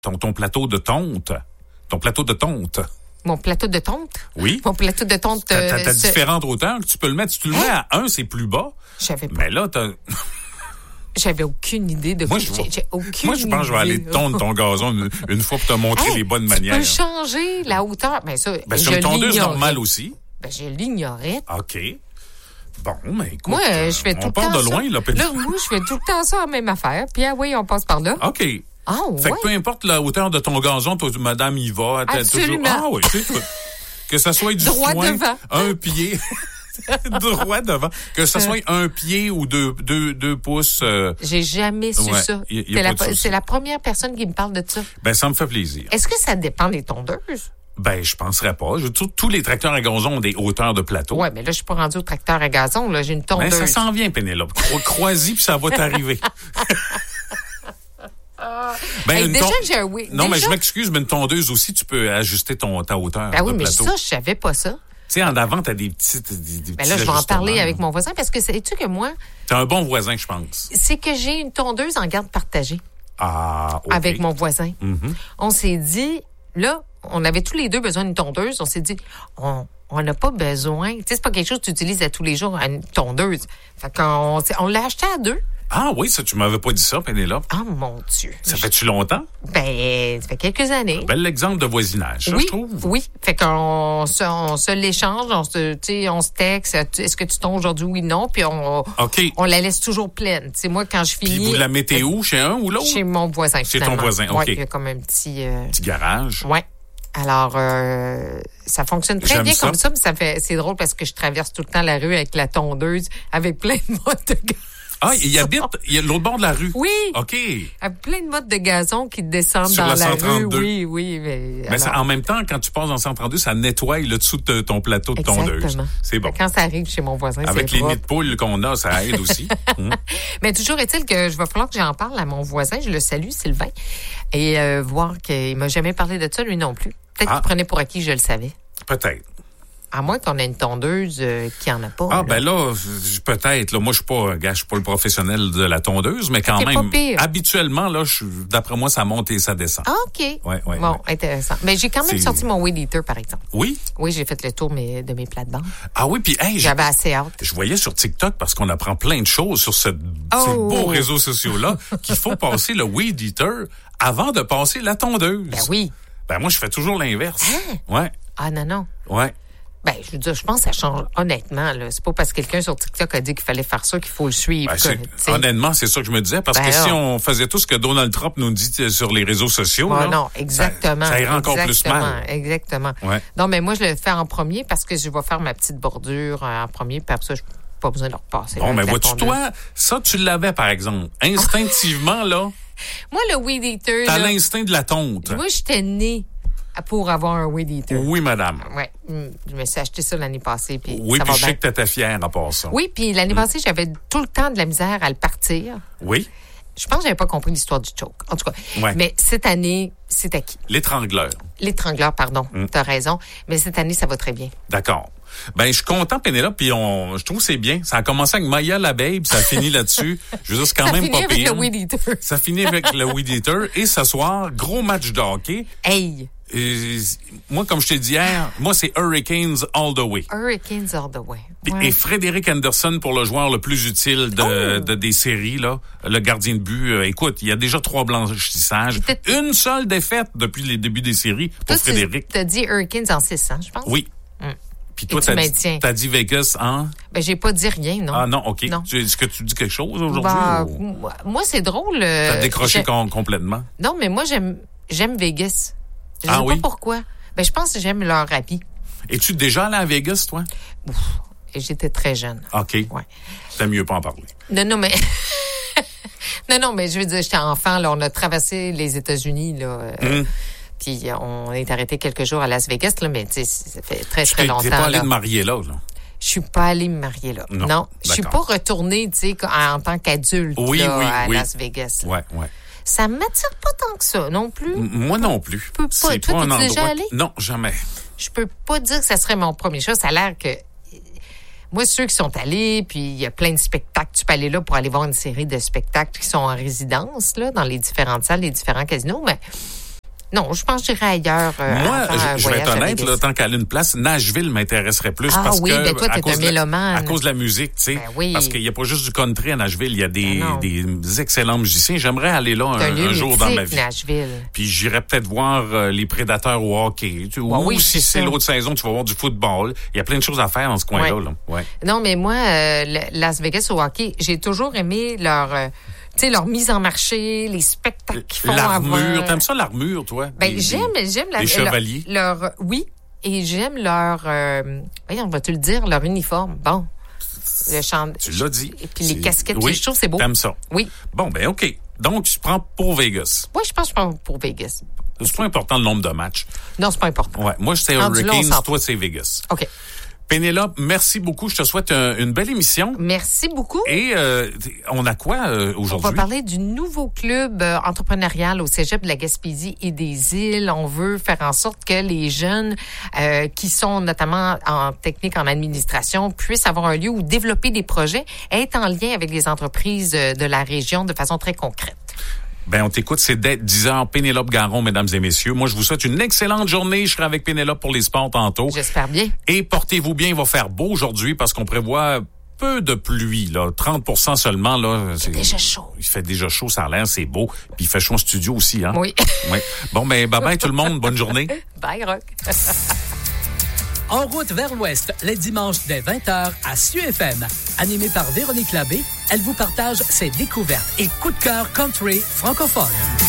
ton plateau de tonte. Ton plateau de tonte. Mon plateau de tonte? Oui. Mon plateau de tonte. T'as différentes hauteurs que tu peux le mettre. Si tu le mets à 1, c'est plus bas. J'avais pas. Mais là, J'avais aucune idée de moi, j'ai aucune Moi, je pense que je vais aller tondre ton gazon une fois pour te montrer les bonnes manières. Tu peux changer la hauteur. Ben, ça, sur une tondeuse normale aussi. Ben, je l'ignorais. OK. Bon, mais écoute, moi, je fais tout le temps on part de loin, ça. là. Là, moi, je fais tout le temps ça, la même affaire. Puis, oui, on passe par là. OK. Ah, ouais. Fait que peu importe la hauteur de ton gazon, toi, madame, y va. Absolument. Ah oui, c'est tout. Que ça soit du droit foin, devant. Un pied... droit devant. Que ce soit un pied ou deux pouces. J'ai jamais su ça. C'est la première personne qui me parle de ça. Ben, ça me fait plaisir. Est-ce que ça dépend des tondeuses? Ben, je penserais pas. Tous les tracteurs à gazon ont des hauteurs de plateau. Ouais, mais là, je suis pas rendu au tracteur à gazon, là. J'ai une tondeuse. Ben, ça s'en vient, Pénélope. Crois-y, puis ça va t'arriver. Déjà que j'ai un oui. Non, mais je m'excuse, mais une tondeuse aussi, tu peux ajuster ta hauteur. Ben oui, de mais plateau. ça, je savais pas ça. Tu sais, en avant, t'as des petits Ben là, je vais en parler avec mon voisin parce que sais-tu que moi. T'es un bon voisin, je pense. C'est que j'ai une tondeuse en garde partagée. Ah, OK. Avec mon voisin. Mm-hmm. On s'est dit, là, on avait tous les deux besoin d'une tondeuse. On s'est dit, on n'a pas besoin. Tu sais, c'est pas quelque chose que tu utilises à tous les jours, une tondeuse. Fait qu'on l'a acheté à deux. Ah oui, ça, tu m'avais pas dit ça, Pénélope. Ah, mon Dieu. Ça fait-tu longtemps? Ben, ça fait quelques années. Un bel exemple de voisinage, ça, oui, je trouve. Oui, fait qu'on se l'échange, on se texte, est-ce que tu tombes aujourd'hui, oui, non, puis on la laisse toujours pleine. Tu sais, moi, quand je finis... Puis vous la mettez où, chez un ou l'autre? Chez mon voisin, Chez finalement. ton voisin, OK. Ouais, il y a comme un petit... Petit garage. Ouais. Alors, ça fonctionne très bien comme ça, mais c'est drôle parce que je traverse tout le temps la rue avec la tondeuse, avec plein de mottes de gazon. Ah, il y a l'autre bord de la rue. Oui. OK. Avec plein de mottes de gazon qui descendent sur dans la 132. rue. Oui. Mais en même temps, quand tu passes dans 132, ça nettoie le dessous de ton plateau de tondeuse. Exactement. C'est bon. Quand ça arrive chez mon voisin, avec c'est les nids de poules qu'on a, ça aide aussi. Mais toujours est-il que je vais falloir que j'en parle à mon voisin. Je le salue, Sylvain. Et voir qu'il m'a jamais parlé de ça, lui non plus. Peut-être qu'il prenait pour acquis, je le savais. Peut-être. À moins qu'on ait une tondeuse qui en a pas. Ah, ben là, peut-être. Là, moi, je suis pas le professionnel de la tondeuse, mais quand même, habituellement, là, d'après moi, ça monte et ça descend. Ah, OK. Ouais, bon, intéressant. Mais j'ai quand même sorti mon weed eater, par exemple. Oui? Oui, j'ai fait le tour de mes plates-bandes. Ah oui, puis j'avais assez hâte. Je voyais sur TikTok, parce qu'on apprend plein de choses sur ces beaux réseaux sociaux-là, qu'il faut passer le weed eater avant de passer la tondeuse. Ben oui. Ben moi, je fais toujours l'inverse. Hein? Ouais. Ah non. Ouais. Ben, je veux dire, je pense que ça change honnêtement. Là. C'est pas parce que quelqu'un sur TikTok a dit qu'il fallait faire ça qu'il faut le suivre. Honnêtement, c'est ça que je me disais. Parce que si on faisait tout ce que Donald Trump nous dit sur les réseaux sociaux, non, exactement. Ça irait encore plus mal. Exactement. Ouais. Non, mais moi, je le fais en premier parce que je vais faire ma petite bordure en premier. Puis après ça, je n'ai pas besoin de repasser. Bon, mais vois-tu, toi, ça, tu l'avais, par exemple. Instinctivement, là. Moi, le weed eater. T'as l'instinct de la tonte. Moi, j'étais née pour avoir un weed eater. Oui, madame. Oui. Je me suis acheté ça l'année passée. Puis oui, puis je sais que t'étais fière à part ça. Oui, puis l'année passée, j'avais tout le temps de la misère à le partir. Oui. Je pense que j'avais pas compris l'histoire du choke. En tout cas. Ouais. Mais cette année, c'est acquis. L'étrangleur. L'étrangleur, pardon. T'as raison. Mais cette année, ça va très bien. D'accord. Ben, je suis content, Pénélope, puis je trouve que c'est bien. Ça a commencé avec Maya l'abeille, puis ça a fini là-dessus. Je veux dire, c'est quand même pas pire. Ça finit avec le weed eater. Ça finit avec le weed eater. Et ce soir, gros match de hockey. Hey! Moi, comme je t'ai dit hier, moi, c'est Hurricanes all the way. Hurricanes all the way. Ouais. Et Frédéric Anderson pour le joueur le plus utile des séries, là, le gardien de but. Écoute, il y a déjà 3 blanchissages. Une seule défaite depuis les débuts des séries pour Frédéric. T'as dit Hurricanes en 600, je pense? Oui. Puis toi, t'as dit Vegas, hein? Ben, j'ai pas dit rien, non. Ah non, OK. Non. Est-ce que tu dis quelque chose aujourd'hui? Moi, c'est drôle. T'as décroché complètement? Non, mais moi, j'aime Vegas. Je sais pas pourquoi. Ben, je pense que j'aime leur habit. Es-tu déjà allé à Vegas, toi? Ouf. J'étais très jeune. OK. Ouais. T'as mieux pas en parler. Non, mais... non, mais je veux dire, j'étais enfant, là, on a traversé les États-Unis, là. Puis on est arrêté quelques jours à Las Vegas, là, mais tu sais, ça fait très, très longtemps. T'es pas allé te marier là? Je suis pas allée me marier là. Non. Je suis pas retournée, tu sais, en tant qu'adulte à Las Vegas. Ouais. Ça m'attire pas tant que ça, non plus. Moi non plus. Je peux pas. Toi, t'es déjà allé? Non, jamais. Je peux pas dire que ça serait mon premier choix. Ça a l'air que... Moi, ceux qui sont allés, puis il y a plein de spectacles. Tu peux aller là pour aller voir une série de spectacles qui sont en résidence, là, dans les différentes salles, les différents casinos, mais Non, je pense que j'irai ailleurs. Moi, je vais être honnête, là, tant qu'à une place, Nashville m'intéresserait plus parce que ben toi, t'es un mélomane. À cause de la musique, tu sais. Ben oui. Parce qu'il y a pas juste du country à Nashville, il y a des excellents musiciens. J'aimerais aller là un jour dans ma vie. Nashville. Puis j'irais peut-être voir les Prédateurs au hockey. Ou si c'est l'autre saison, tu vas voir du football. Il y a plein de choses à faire dans ce coin-là. Là. Ouais. Non, mais moi, Las Vegas au hockey, j'ai toujours aimé leur mise en marché, les spectacles qu'ils font. L'armure, t'aimes ça l'armure, toi? Ben, j'aime les chevaliers. Oui, et j'aime leur, on va-tu le dire, leur uniforme. Bon. Le chant. Tu l'as dit. Et puis les casquettes, je trouve que c'est beau. T'aimes ça? Oui. Bon, ben, OK. Donc, tu prends pour Vegas. Oui, je pense que je prends pour Vegas. C'est pas important le nombre de matchs. Non, c'est pas important. Ouais. Moi, c'est Hurricanes, toi, c'est Vegas. OK. Pénélope, merci beaucoup. Je te souhaite une belle émission. Merci beaucoup. Et on a quoi aujourd'hui? On va parler du nouveau club entrepreneurial au Cégep de la Gaspésie et des Îles. On veut faire en sorte que les jeunes qui sont notamment en technique, en administration, puissent avoir un lieu où développer des projets et être en lien avec les entreprises de la région de façon très concrète. Ben, on t'écoute, c'est dès 10h. Pénélope Garon, mesdames et messieurs. Moi, je vous souhaite une excellente journée. Je serai avec Pénélope pour les sports tantôt. J'espère bien. Et portez-vous bien. Il va faire beau aujourd'hui parce qu'on prévoit peu de pluie, là. 30% seulement, là. C'est déjà chaud. Il fait déjà chaud, ça a l'air, c'est beau. Puis il fait chaud en studio aussi, hein. Oui. Oui. Bon, ben, bye-bye tout le monde. Bonne journée. Bye, Rock. En route vers l'Ouest, les dimanches dès 20h à SUFM. Animée par Véronique Labbé, elle vous partage ses découvertes et coups de cœur country francophone.